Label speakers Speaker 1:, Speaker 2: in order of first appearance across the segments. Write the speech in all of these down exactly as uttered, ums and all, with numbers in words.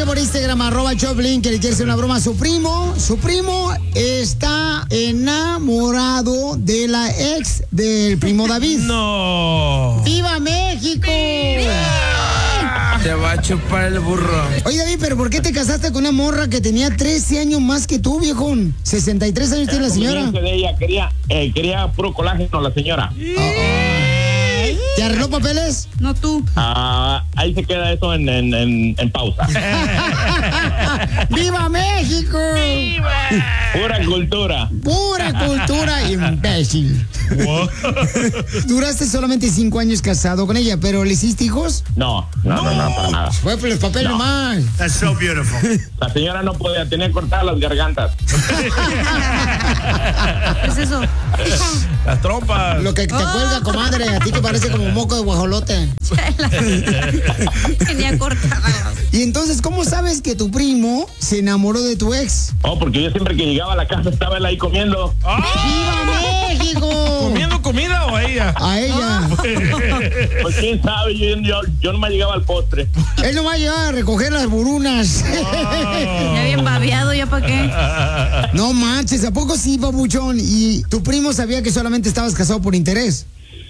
Speaker 1: mensaje por Instagram, arroba Choplin, que le quiere hacer una broma a su primo. Su primo está enamorado de la ex del primo David.
Speaker 2: No.
Speaker 1: ¡Viva México!
Speaker 3: Te va a chupar el burro.
Speaker 1: Oye, David, ¿pero por qué te casaste con una morra que tenía trece años más que tú, viejón? sesenta y tres años tiene la señora.
Speaker 4: De ella quería, eh, quería puro colágeno la señora.
Speaker 1: Oh, oh. ¿Te arregló papeles?
Speaker 5: No tú.
Speaker 4: Ah, ahí se queda eso en, en, en, en pausa.
Speaker 1: ¡Viva México!
Speaker 4: ¡Viva! Pura cultura.
Speaker 1: Pura cultura, imbécil.
Speaker 4: Wow.
Speaker 1: Duraste solamente cinco años casado con ella, ¿pero le hiciste hijos?
Speaker 4: No, no, no, no, para nada.
Speaker 1: Fue por los papeles
Speaker 4: No.
Speaker 1: nomás.
Speaker 4: That's so beautiful. La señora no podía, tenía cortadas las gargantas.
Speaker 5: ¿Qué es eso?
Speaker 2: Las trompas.
Speaker 1: Lo que te
Speaker 5: Oh.
Speaker 1: cuelga, comadre, a ti que parece como moco de guajolote.
Speaker 5: Tenía cortada.
Speaker 1: Y entonces, ¿cómo sabes que tu primo se enamoró de tu ex?
Speaker 4: Oh, porque yo siempre que llegaba a la casa estaba él ahí comiendo.
Speaker 1: ¡Viva México!
Speaker 2: ¿Comiendo comida o a ella?
Speaker 1: A ella.
Speaker 4: Pues quién sabe, yo, yo, yo no me llegaba al postre.
Speaker 1: Él no va a llegar a recoger las burunas.
Speaker 5: Ya bien babeado, ¿ya para qué?
Speaker 1: No manches, ¿a poco sí, papuchón? ¿Y tu primo sabía que solamente estabas casado por interés?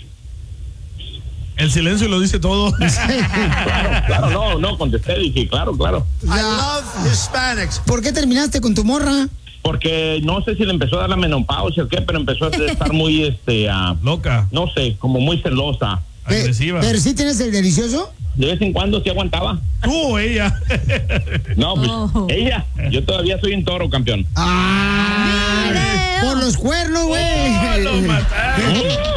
Speaker 2: El silencio lo dice todo.
Speaker 4: Claro, claro, no, no, contesté, dije, claro, claro.
Speaker 1: I love Hispanics. ¿Por qué terminaste con tu morra?
Speaker 4: Porque no sé si le empezó a dar la menopausia o qué, pero empezó a estar muy, este, uh,
Speaker 2: loca.
Speaker 4: No sé, como muy celosa.
Speaker 2: Agresiva.
Speaker 1: ¿Pero sí tienes el delicioso?
Speaker 4: De vez en cuando sí aguantaba.
Speaker 2: ¿Tú o ella?
Speaker 4: No, pues
Speaker 5: Oh.
Speaker 4: ella. Yo todavía soy un toro, campeón.
Speaker 1: ¡Ah! Por los cuernos, güey.
Speaker 2: Oh, lo mataron.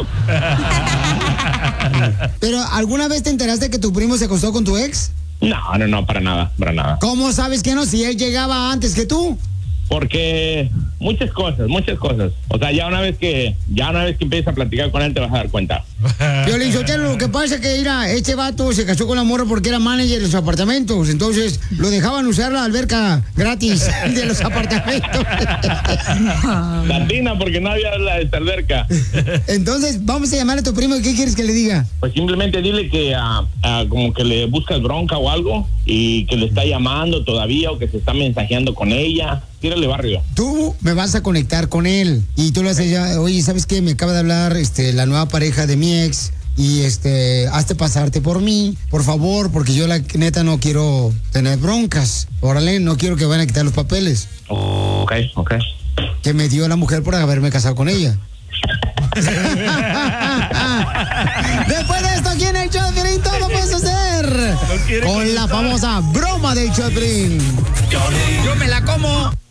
Speaker 1: ¿Pero alguna vez te enteraste que tu primo se acostó con tu ex?
Speaker 4: No, no, no, para nada, para nada.
Speaker 1: ¿Cómo sabes que no? Si él llegaba antes que tú.
Speaker 4: Porque muchas cosas, muchas cosas. O sea, ya una vez que, ya una vez que empiezas a platicar con él te vas a dar cuenta.
Speaker 1: Violín Sotelo, lo que pasa es que mira, este vato se casó con la morra porque era manager de los apartamentos. Entonces lo dejaban usar la alberca gratis de los apartamentos.
Speaker 4: Latina, porque no había la esta alberca.
Speaker 1: Entonces vamos a llamar a tu primo. ¿Qué quieres que le diga?
Speaker 4: Pues simplemente dile que uh, uh, como que le buscas bronca o algo y que le está llamando todavía o que se está mensajeando con ella. Tírale barrio.
Speaker 1: Tú me vas a conectar con él y tú le haces ya, oye, ¿sabes qué? Me acaba de hablar este, la nueva pareja de mi ex y este, hazte pasarte por mí, por favor, porque yo la neta no quiero tener broncas. Órale, no quiero que vayan a quitar los papeles.
Speaker 4: Oh, ok, ok.
Speaker 1: Que me dio la mujer por haberme casado con ella. Después de esto, aquí en el show de Piolín, todo lo puedes hacer con la famosa broma del show de Piolín.
Speaker 3: Yo me la como.